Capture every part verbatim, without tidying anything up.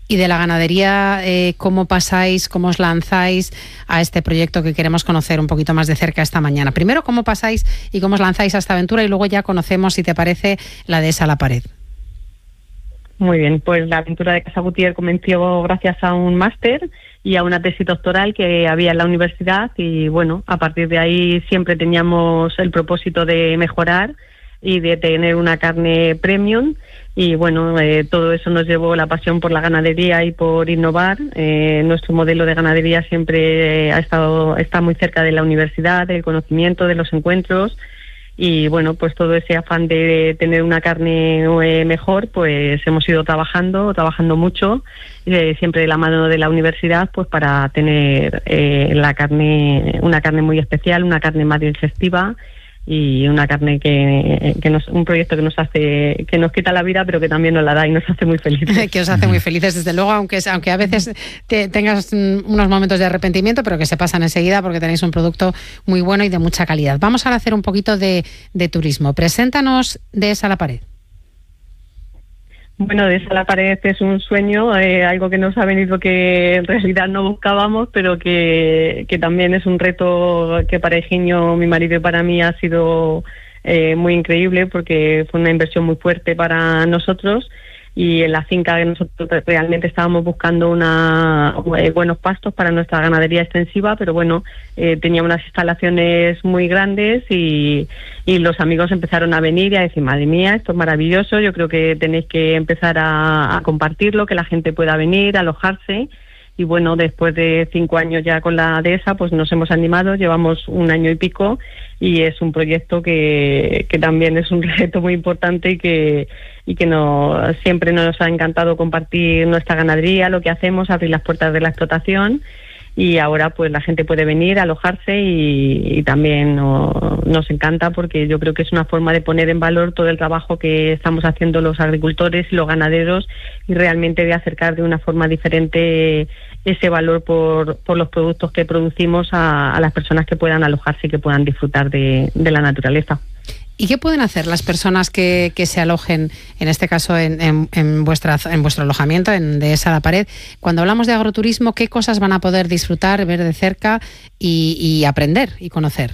Y de la ganadería, eh, ¿cómo pasáis, cómo os lanzáis a este proyecto que queremos conocer un poquito más de cerca esta mañana? Primero, ¿cómo pasáis y cómo os lanzáis a esta aventura? Y luego ya conocemos, si te parece, la dehesa a la pared. Muy bien, pues la aventura de Casa Gutiérrez comenzó gracias a un máster y a una tesis doctoral que había en la universidad, y bueno, a partir de ahí siempre teníamos el propósito de mejorar y de tener una carne premium. Y bueno, eh, todo eso nos llevó la pasión por la ganadería y por innovar. Eh, nuestro modelo de ganadería siempre ha estado está muy cerca de la universidad, del conocimiento, de los encuentros. Y bueno, pues todo ese afán de tener una carne eh, mejor, pues hemos ido trabajando, trabajando mucho, eh, siempre de la mano de la universidad, pues para tener eh, la carne, una carne muy especial, una carne más digestiva, y una carne que, que nos, un proyecto que nos hace, que nos quita la vida, pero que también nos la da y nos hace muy felices. Que os hace muy felices, desde luego, aunque aunque a veces te, tengas unos momentos de arrepentimiento, pero que se pasan enseguida porque tenéis un producto muy bueno y de mucha calidad. Vamos a hacer un poquito de, de turismo. Preséntanos Dehesa a la Pared. Bueno, Dehesa a la Pared es un sueño, eh, algo que nos ha venido que en realidad no buscábamos, pero que, que también es un reto que para Higinio, mi marido, y para mí ha sido eh, muy increíble, porque fue una inversión muy fuerte para nosotros. Y en la finca que nosotros realmente estábamos buscando una, eh, buenos pastos para nuestra ganadería extensiva, pero bueno, eh, tenía unas instalaciones muy grandes, y, y los amigos empezaron a venir y a decir, madre mía, esto es maravilloso, yo creo que tenéis que empezar a, a compartirlo, que la gente pueda venir, alojarse. Y bueno, después de cinco años ya con la dehesa, pues nos hemos animado, llevamos un año y pico, y es un proyecto que, que también es un reto muy importante, y que y que no, siempre nos ha encantado compartir nuestra ganadería, lo que hacemos, abrir las puertas de la explotación. Y ahora pues la gente puede venir, alojarse, y, y también no, nos encanta, porque yo creo que es una forma de poner en valor todo el trabajo que estamos haciendo los agricultores y los ganaderos, y realmente de acercar de una forma diferente ese valor por, por los productos que producimos a, a las personas que puedan alojarse y que puedan disfrutar de, de la naturaleza. ¿Y qué pueden hacer las personas que, que se alojen, en este caso en, en, en, vuestra, en vuestro alojamiento, en Dehesa a la Pared? Cuando hablamos de agroturismo, ¿qué cosas van a poder disfrutar, ver de cerca y, y aprender y conocer?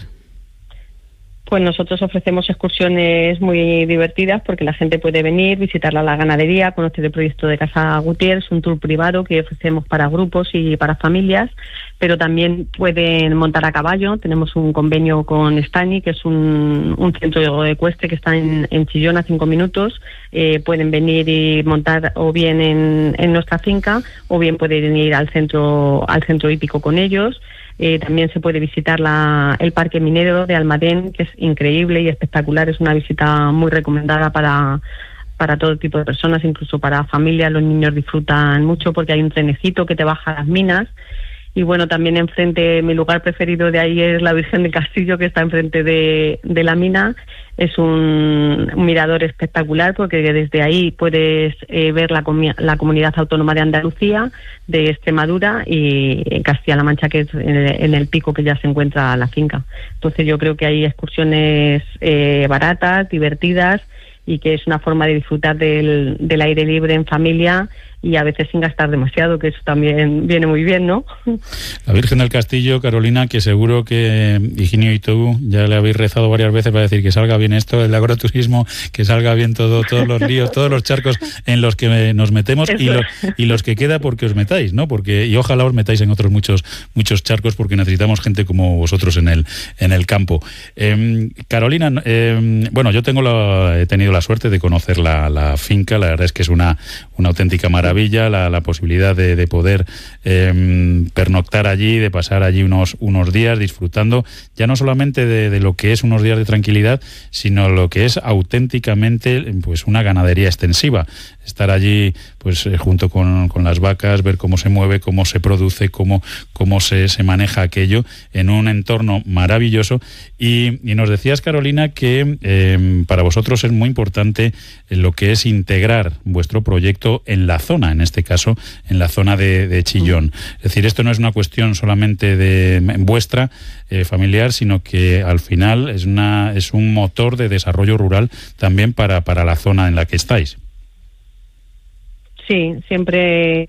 Pues nosotros ofrecemos excursiones muy divertidas, porque la gente puede venir, visitar la ganadería, conocer el proyecto de Casa Gutiérrez, un tour privado que ofrecemos para grupos y para familias, pero también pueden montar a caballo. Tenemos un convenio con Stani, que es un, un centro ecuestre que está en, en Chillón, a cinco minutos. Eh, pueden venir y montar o bien en, en nuestra finca, o bien pueden ir al centro, al centro hípico con ellos. Eh, también se puede visitar la, el Parque Minero de Almadén, que es increíble y espectacular. Es una visita muy recomendada para, para todo tipo de personas, incluso para familias. Los niños disfrutan mucho, porque hay un trenecito que te baja a las minas. Y bueno, también enfrente, mi lugar preferido de ahí es la Virgen del Castillo, que está enfrente de, de la mina. Es un, un mirador espectacular, porque desde ahí puedes eh, ver la, comi- la comunidad autónoma de Andalucía, de Extremadura y en Castilla-La Mancha, que es en el, en el pico que ya se encuentra la finca. Entonces yo creo que hay excursiones eh, baratas, divertidas, y que es una forma de disfrutar del, del aire libre en familia, y a veces sin gastar demasiado, que eso también viene muy bien, ¿no? La Virgen del Castillo, Carolina, que seguro que Higinio y tú ya le habéis rezado varias veces para decir que salga bien esto, el agroturismo, que salga bien todo, todos los líos, todos los charcos en los que nos metemos, y, lo, y los que queda porque os metáis, ¿no? Porque, y ojalá os metáis en otros muchos muchos charcos, porque necesitamos gente como vosotros en el en el campo. Eh, Carolina, eh, bueno, yo tengo la, he tenido la suerte de conocer la, la finca. La verdad es que es una, una auténtica maravilla. La, la posibilidad de, de poder eh, pernoctar allí, de pasar allí unos, unos días disfrutando ya no solamente de, de lo que es unos días de tranquilidad, sino lo que es auténticamente pues una ganadería extensiva. Estar allí pues eh, junto con, con las vacas, ver cómo se mueve, cómo se produce, cómo, cómo se, se maneja aquello en un entorno maravilloso. Y, y nos decías, Carolina, que eh, para vosotros es muy importante lo que es integrar vuestro proyecto en la zona, en este caso en la zona de, de Chillón. Es decir, esto no es una cuestión solamente de vuestra eh, familiar, sino que al final es, una, es un motor de desarrollo rural también para, para la zona en la que estáis. Sí, siempre